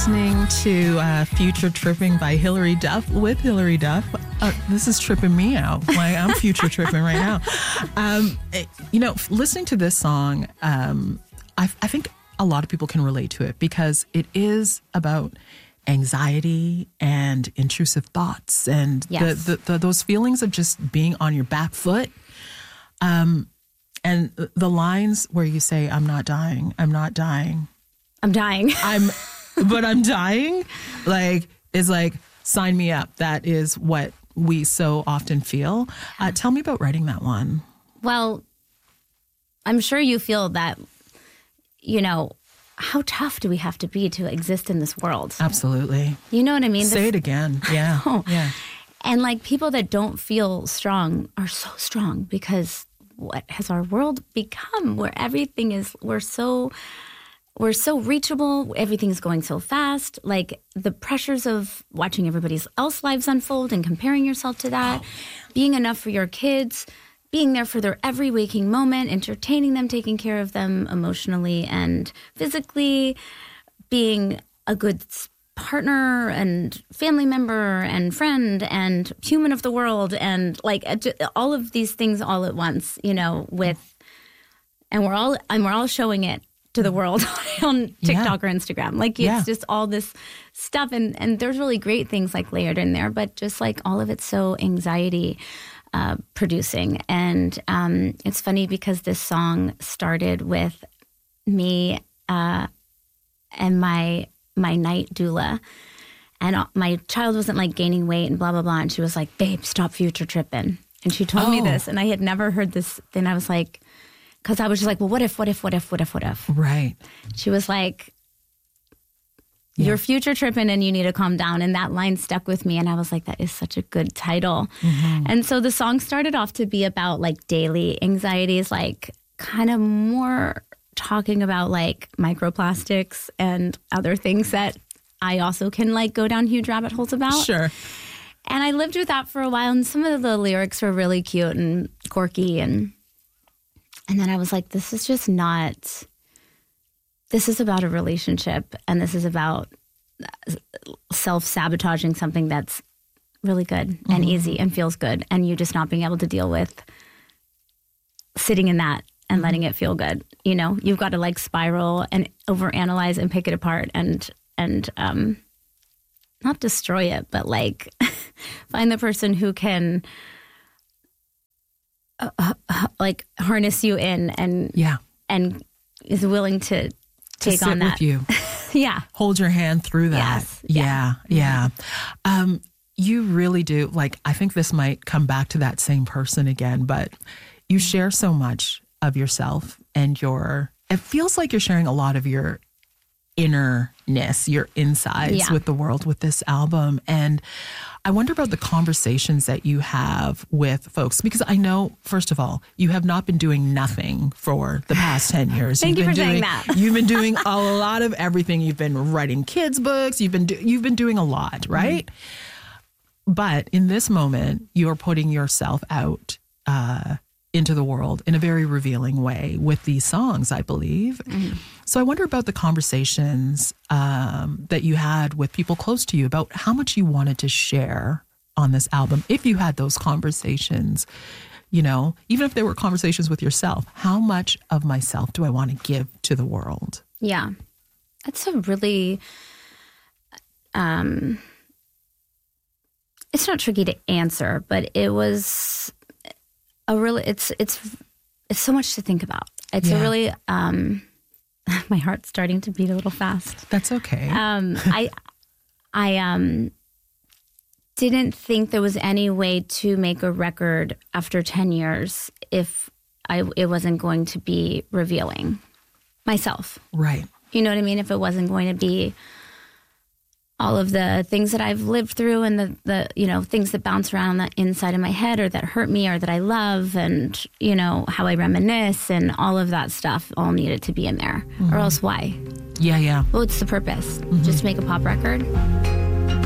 listening to Future Tripping by Hilary Duff with Hilary Duff. This is tripping me out. Like, I'm future tripping right now. Listening to this song, I think a lot of people can relate to it because it is about anxiety and intrusive thoughts and those feelings of just being on your back foot. And the lines where you say, I'm not dying. I'm dying. I'm dying, like, is like, sign me up. That is what we so often feel. Tell me about writing that one. Well, I'm sure you feel that, how tough do we have to be to exist in this world? Absolutely. You know what I mean? Say it again. Yeah. Yeah. And like, people that don't feel strong are so strong because what has our world become, where everything is, we're so reachable, everything's going so fast. Like, the pressures of watching everybody else's lives unfold and comparing yourself to that, being enough for your kids, being there for their every waking moment, entertaining them, taking care of them emotionally and physically, being a good partner and family member and friend and human of the world, and like all of these things all at once, and we're all showing it to the world on TikTok or Instagram. Like, it's just all this stuff, and there's really great things like layered in there, but just like all of it's so anxiety producing. And it's funny because this song started with me and my night doula, and my child wasn't like gaining weight and blah, blah, blah. And she was like, babe, stop future tripping. And she told me this, and I had never heard this. Then I was like, because I was just like, well, what if? Right. She was like, you're future tripping and you need to calm down. And that line stuck with me. And I was like, that is such a good title. Mm-hmm. And so the song started off to be about like daily anxieties, like kind of more talking about like microplastics and other things that I also can like go down huge rabbit holes about. Sure. And I lived with that for a while. And some of the lyrics were really cute and quirky. And then I was like, this is just not, this is about a relationship, and this is about self-sabotaging something that's really good and easy and feels good, and you just not being able to deal with sitting in that and letting it feel good. You've got to like spiral and overanalyze and pick it apart and not destroy it, but like find the person who can like harness you in and is willing to take on that with you. Yeah. Hold your hand through that. Yes. Yeah. You really do. Like, I think this might come back to that same person again, but you share so much of yourself and it feels like you're sharing a lot of your innerness, your insides with the world with this album. And I wonder about the conversations that you have with folks, because I know, first of all, you have not been doing nothing for the past 10 years. Thank you for saying that. You've been doing a lot of everything. You've been writing kids' books. You've been doing a lot, right? Mm-hmm. But in this moment, you're putting yourself out into the world in a very revealing way with these songs, I believe. Mm-hmm. So I wonder about the conversations that you had with people close to you about how much you wanted to share on this album. If you had those conversations, even if they were conversations with yourself, how much of myself do I want to give to the world? Yeah. That's a really, it's not tricky to answer, but it was it's so much to think about. It's a really, my heart's starting to beat a little fast. That's okay. I didn't think there was any way to make a record after 10 years if it wasn't going to be revealing myself. Right. You know what I mean? If it wasn't going to be all of the things that I've lived through and the things that bounce around on the inside of my head or that hurt me or that I love and, how I reminisce and all of that stuff all needed to be in there. Mm-hmm. Or else why? Yeah. Well, what's the purpose? Mm-hmm. Just make a pop record?